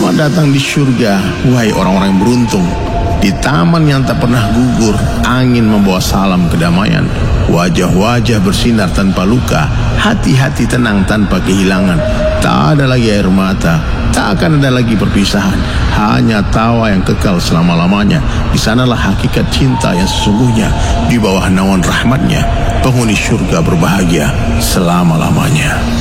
Selamat datang di surga, wahai orang-orang yang beruntung. Di taman yang tak pernah gugur, angin membawa salam kedamaian. Wajah-wajah bersinar tanpa luka, hati-hati tenang tanpa kehilangan. Tak ada lagi air mata, tak akan ada lagi perpisahan, hanya tawa yang kekal selama-lamanya. Di sanalah hakikat cinta yang sesungguhnya. Di bawah naungan rahmatnya, penghuni surga berbahagia selama-lamanya.